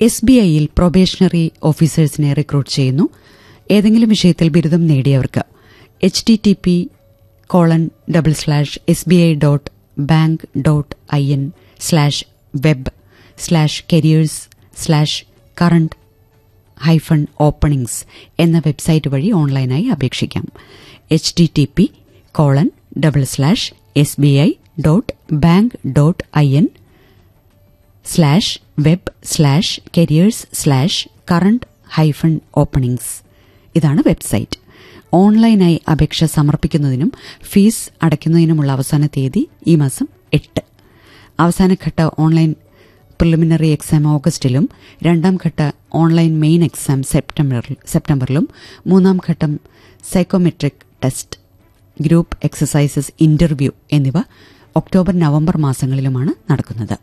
SBIയിൽ probationary ഓഫീസേഴ്സിനെ recruit ചെയ്യുന്നു. ഏതെങ്കിലും വിഷയത്തിൽ ബിരുദം നേടിയവർക്ക് http://sbi.bank.in/web/careers/current-openings എന്ന വെബ്സൈറ്റ് വഴി ഓൺലൈനായി അപേക്ഷിക്കാം. http://sbi.bank.in/web/careers/current-openings ഇതാണ് വെബ്സൈറ്റ്. ഓൺലൈനായി അപേക്ഷ സമർപ്പിക്കുന്നതിനും ഫീസ് അടയ്ക്കുന്നതിനുമുള്ള അവസാന തീയതി ഈ മാസം 8. അവസാനഘട്ട ഓൺലൈൻ പ്രിലിമിനറി എക്സാം ഓഗസ്റ്റിലും രണ്ടാം ഘട്ട ഓൺലൈൻ മെയിൻ എക്സാം സെപ്റ്റംബറിലും മൂന്നാം ഘട്ടം psychometric test, group exercises, interview എന്നിവ ഒക്ടോബർ നവംബർ മാസങ്ങളിലുമാണ് നടക്കുന്നത്.